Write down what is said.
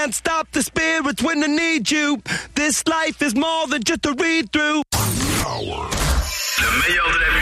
can't stop the spirits when they need you. This life is more than just a read-through. Le meilleur de la